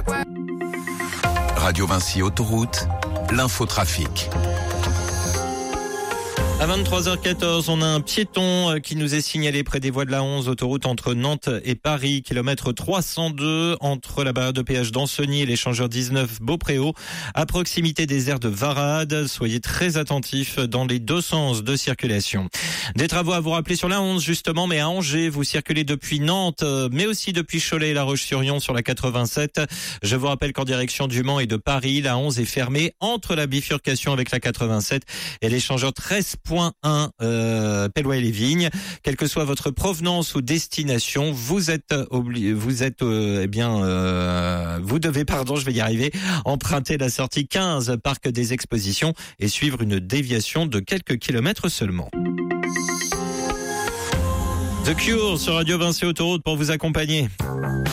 Radio Vinci Autoroute, l'infotrafic. À 23h14, on a un piéton qui nous est signalé près des voies de la 11, autoroute entre Nantes et Paris, kilomètre 302, entre la barrière de péage d'Ancenis et l'échangeur 19 Beaupréau, à proximité des aires de Varade. Soyez très attentifs dans les deux sens de circulation. Des travaux à vous rappeler sur la 11 justement, mais à Angers, vous circulez depuis Nantes, mais aussi depuis Cholet et La Roche-sur-Yon sur la 87. Je vous rappelle qu'en direction du Mans et de Paris, la 11 est fermée entre la bifurcation avec la 87 et l'échangeur 13.1 Pellois-les-Vignes. Quelle que soit votre provenance ou destination, vous devez, emprunter la sortie 15 Parc des Expositions et suivre une déviation de quelques kilomètres seulement. The Cure sur Radio Vinci Autoroute pour vous accompagner.